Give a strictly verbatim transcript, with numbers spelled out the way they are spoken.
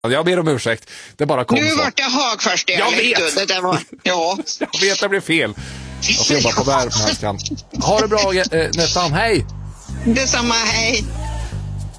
Jag ber om ursäkt. Det bara kom nu så. vart det Hagfors det. Jag vet. Det där var, ja. Jag vet, det blev fel. Jag får jobba på världskan. Ha det bra, Nettan. Hej! Detsamma, hej.